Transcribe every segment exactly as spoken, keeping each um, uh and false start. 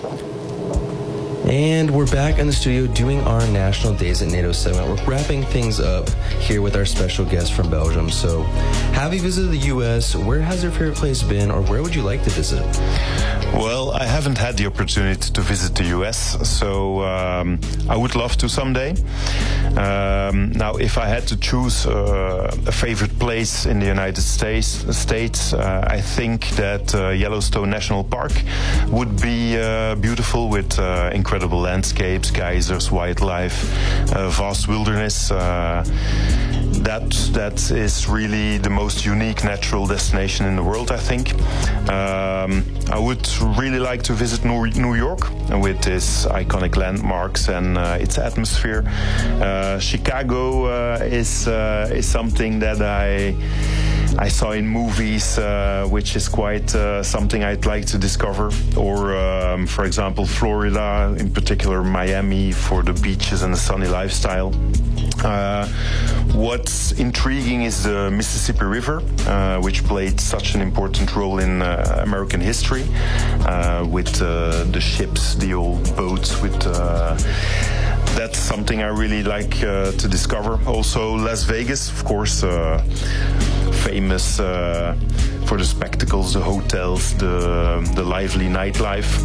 And we're back in the studio doing our National Days at NATO segment. We're wrapping things up here with our special guest from Belgium. So, have you visited the U S? Where has your favorite place been, or where would you like to visit? Well, I haven't had the opportunity to visit the U S, so um, I would love to someday. Um, now, if I had to choose uh, a favorite place in the United States, States uh, I think that uh, Yellowstone National Park would be uh, beautiful with uh, incredible landscapes, geysers, wildlife, uh, vast wilderness. Uh, that that is really the most unique natural destination in the world, I think. Um, I would really like to visit New York with its iconic landmarks and uh, its atmosphere. Uh, Chicago uh, is uh, is something that I I saw in movies, uh, which is quite uh, something I'd like to discover. Or, um, for example, Florida, in particular Miami, for the beaches and the sunny lifestyle. Uh, what's intriguing is the Mississippi River, uh, which played such an important role in uh, American history, uh, with uh, the ships, the old boats, with uh, that's something I really like uh, to discover. Also, Las Vegas, of course, uh, famous uh, for the spectacles, the hotels, the the lively nightlife.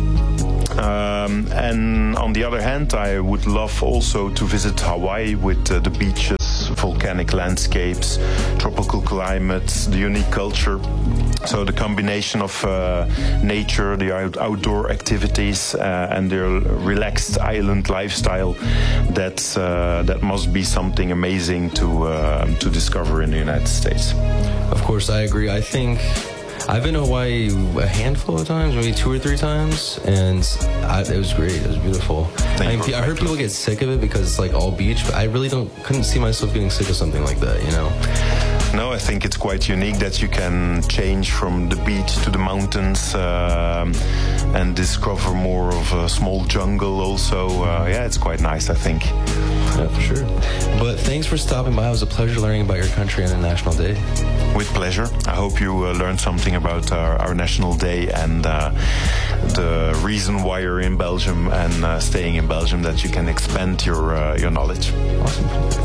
Um, and on the other hand, I would love also to visit Hawaii with uh, the beaches, volcanic landscapes, tropical climates, the unique culture. So the combination of uh, nature, the out- outdoor activities, uh, and their relaxed island lifestyle, that's, uh, that must be something amazing to uh, to discover in the United States. Of course, I agree. I think I've been to Hawaii a handful of times, maybe two or three times, and I, it was great. It was beautiful. I, mean, I heard people get sick of it because it's like all beach, but I really don't couldn't see myself getting sick of something like that, you know? No, I think it's quite unique that you can change from the beach to the mountains um, and discover more of a small jungle also. Uh, yeah, it's quite nice, I think. Yeah, for sure. But thanks for stopping by. It was a pleasure learning about your country on a National Day. With pleasure. I hope you uh, learned something about our, our National Day and uh, the reason why you're in Belgium and uh, staying in Belgium, that you can expand your uh, your knowledge. Awesome.